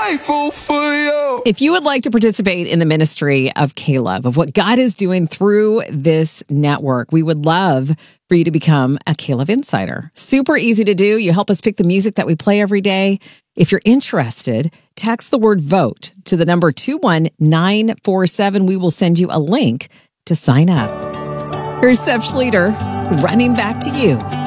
grateful for you. If you would like to participate in the ministry of K-Love, of what God is doing through this network, we would love for you to become a K-Love Insider. Super easy to do. You help us pick the music that we play every day. If you're interested, text the word VOTE to the number 21947. We will send you a link to sign up. Here's Steph Schlueter running back to you.